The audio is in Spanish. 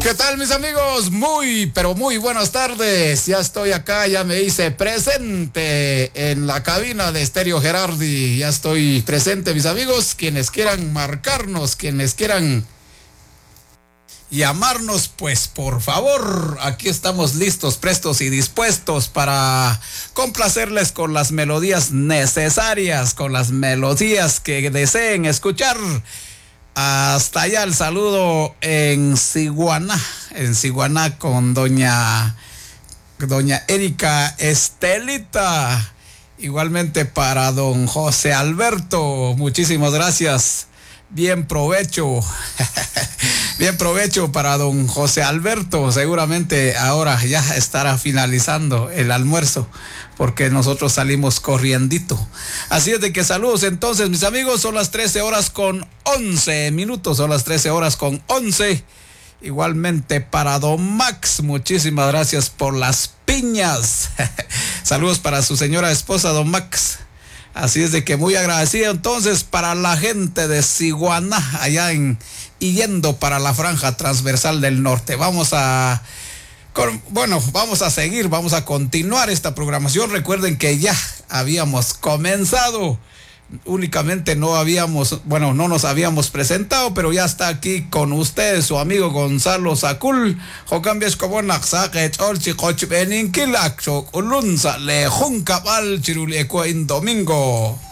¿Qué tal, mis amigos? Muy, pero muy buenas tardes. Ya estoy acá, ya me hice presente en la cabina de Estéreo Gerardi. Ya estoy presente, mis amigos. Quienes quieran marcarnos, quienes quieran llamarnos, pues por favor, aquí estamos listos, prestos y dispuestos para complacerles con las melodías necesarias, con las melodías que deseen escuchar. Hasta allá el saludo en Siguaná con doña Erika Estelita. Igualmente para don José Alberto, muchísimas gracias. Bien provecho. Bien provecho para don José Alberto. Seguramente ahora ya estará finalizando el almuerzo, porque nosotros salimos corriendito. Así es de que saludos entonces, mis amigos. Son las 13:11. Son las 13:11. Igualmente para don Max. Muchísimas gracias por las piñas. Saludos para su señora esposa, don Max. Así es de que muy agradecido entonces para la gente de Siguaná, allá y yendo para la franja transversal del norte. Vamos a seguir, vamos a continuar esta programación. Recuerden que ya habíamos comenzado, únicamente no nos habíamos presentado, pero ya está aquí con ustedes su amigo Gonzalo Sacul. Jocambies como Naxaquet, Olchicoch, Beninkilak, Ulunza, Le Juncabal, Chiruleco en domingo.